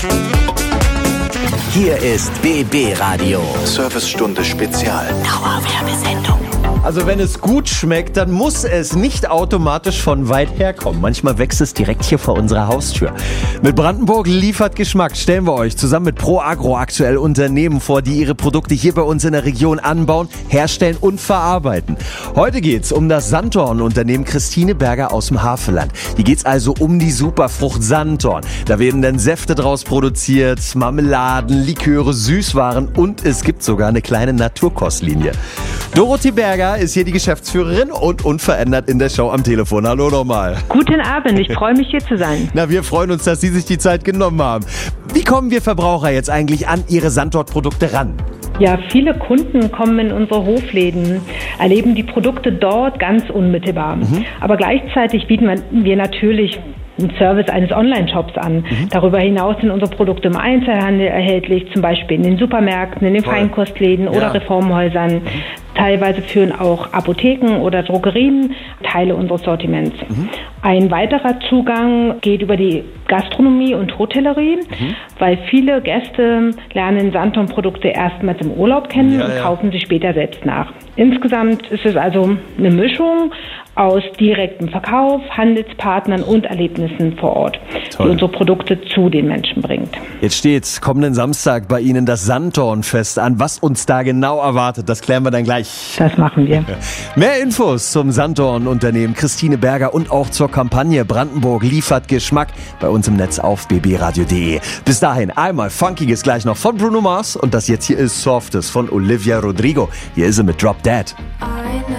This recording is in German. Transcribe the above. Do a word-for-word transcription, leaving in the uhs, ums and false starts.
Hier ist B B Radio. Servicestunde Spezial. Dauerwerbesendung. Also wenn es gut schmeckt, dann muss es nicht automatisch von weit herkommen. Manchmal wächst es direkt hier vor unserer Haustür. Mit Brandenburg liefert Geschmack stellen wir euch zusammen mit ProAgro aktuell Unternehmen vor, die ihre Produkte hier bei uns in der Region anbauen, herstellen und verarbeiten. Heute geht's um das Sanddorn-Unternehmen Christine Berger aus dem Havelland. Hier geht's also um die Superfrucht Sanddorn. Da werden dann Säfte draus produziert, Marmeladen, Liköre, Süßwaren und es gibt sogar eine kleine Naturkostlinie. Dorothee Berger ist hier die Geschäftsführerin und unverändert in der Show am Telefon. Hallo nochmal. Guten Abend, ich freue mich hier zu sein. Na, wir freuen uns, dass Sie sich die Zeit genommen haben. Wie kommen wir Verbraucher jetzt eigentlich an Ihre Sanddorn-Produkte ran? Ja, viele Kunden kommen in unsere Hofläden, erleben die Produkte dort ganz unmittelbar. Mhm. Aber gleichzeitig bieten wir natürlich einen Service eines Online-Shops an. Mhm. Darüber hinaus sind unsere Produkte im Einzelhandel erhältlich, zum Beispiel in den Supermärkten, in den Voll. Feinkostläden ja. oder Reformhäusern. Mhm. Teilweise führen auch Apotheken oder Drogerien Teile unseres Sortiments. Mhm. Ein weiterer Zugang geht über die Gastronomie und Hotellerie, mhm. weil viele Gäste lernen Sanddorn-Produkte erstmals im Urlaub kennen ja, und ja. kaufen sie später selbst nach. Insgesamt ist es also eine Mischung aus direktem Verkauf, Handelspartnern und Erlebnissen vor Ort, Toll. die unsere Produkte zu den Menschen bringt. Jetzt steht kommenden Samstag bei Ihnen das Sanddornfest an. Was uns da genau erwartet, das klären wir dann gleich. Das machen wir. Mehr Infos zum Sanddorn-Unternehmen Christine Berger und auch zur Kampagne Brandenburg liefert Geschmack bei uns im Netz auf b b radio punkt d e. Bis dahin einmal Funkiges gleich noch von Bruno Mars und das jetzt hier ist Softes von Olivia Rodrigo. Hier ist sie mit Drop Dead.